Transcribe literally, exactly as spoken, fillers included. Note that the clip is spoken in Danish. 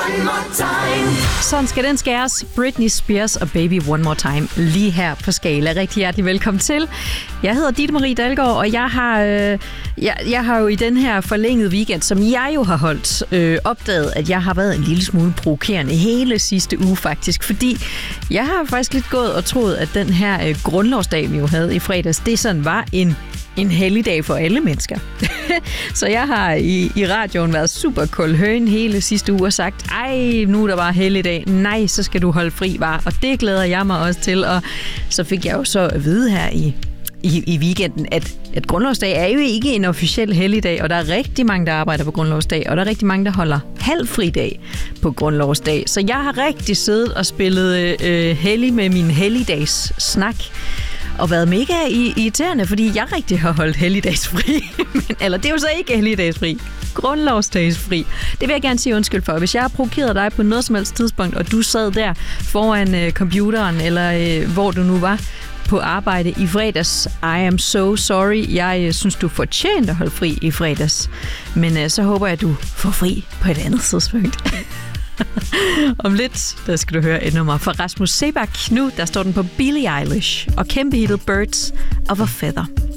Sådan skal den skæres. Britney Spears og Baby One More Time lige her på Skala. Rigtig hjertelig velkommen til. Jeg hedder Ditte Marie Dalgaard, og jeg har, øh, jeg, jeg har jo i den her forlængede weekend, som jeg jo har holdt, øh, opdaget, at jeg har været en lille smule provokerende hele sidste uge faktisk. Fordi jeg har faktisk lidt gået og troet, at den her øh, grundlovsdag, vi jo havde i fredags, det sådan var en En helligdag for alle mennesker. Så jeg har i, i radioen været super kold høn hele sidste uge og sagt, ej, nu er der bare helligdag. Nej, så skal du holde fri, var. Og det glæder jeg mig også til. Og så fik jeg jo så at vide her i, i, i weekenden, at, at grundlovsdag er jo ikke en officiel helligdag, og der er rigtig mange, der arbejder på grundlovsdag, og der er rigtig mange, der holder halvfridag på grundlovsdag. Så jeg har rigtig siddet og spillet øh, hellig med min helligdags snak. Og været mega irriterende, fordi jeg rigtig har holdt helligdagsfri. Men, eller det er jo så ikke helligdagsfri. Grundlovsdagsfri. Det vil jeg gerne sige undskyld for. Hvis jeg har provokeret dig på noget som helst tidspunkt, og du sad der foran øh, computeren, eller øh, hvor du nu var på arbejde i fredags, I am so sorry. Jeg øh, synes, du fortjente at holde fri i fredags. Men øh, så håber jeg, at du får fri på et andet tidspunkt. Om lidt, der skal du høre et nummer fra Rasmus Seebach. Nu, der står den på Billie Eilish og kæmpe hittet Birds of a Feather.